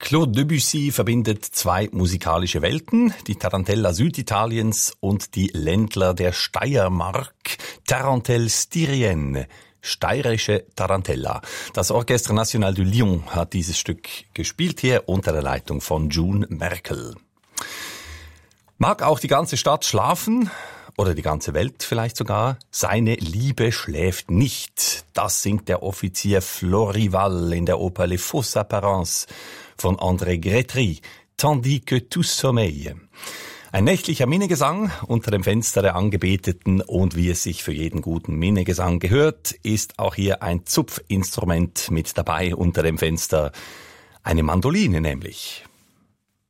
Claude Debussy verbindet zwei musikalische Welten, die Tarantella Süditaliens und die Ländler der Steiermark, Tarentelle Styrienne, steirische Tarantella. Das Orchestre National de Lyon hat dieses Stück gespielt hier unter der Leitung von June Merkel. Mag auch die ganze Stadt schlafen? Oder die ganze Welt vielleicht sogar. Seine Liebe schläft nicht. Das singt der Offizier Florival in der Oper Les Fausses Apparences von André Grétry, Tandis que tout sommeille. Ein nächtlicher Minnegesang unter dem Fenster der Angebeteten und wie es sich für jeden guten Minnegesang gehört, ist auch hier ein Zupfinstrument mit dabei unter dem Fenster. Eine Mandoline nämlich.